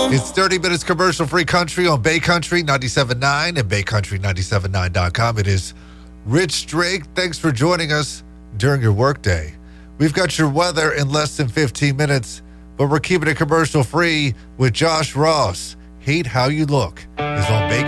It's 30 minutes commercial-free country on Bay Country 97.9 and BayCountry979.com. It is Rich Drake. Thanks for joining us during your workday. We've got your weather in less than 15 minutes, but we're keeping it commercial-free with Josh Ross. Hate How You Look is on Bay